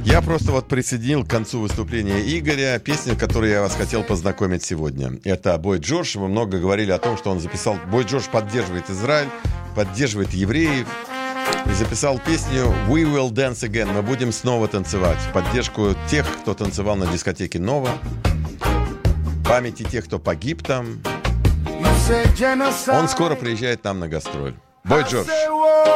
Я просто вот присоединил к концу выступления Игоря песню, которую я вас хотел познакомить сегодня. Это Бой Джордж. Мы много говорили о том, что он записал. Бой Джордж поддерживает Израиль, поддерживает евреев. И записал песню «We will dance again». Мы будем снова танцевать. В поддержку тех, кто танцевал на дискотеке «Нова». Памяти тех, кто погиб там. Он скоро приезжает нам на гастроль. Бой Джордж.